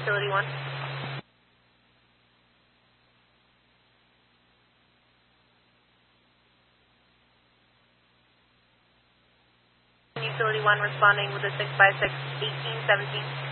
Utility 1. Utility 1 responding with a 6 by 6 1817.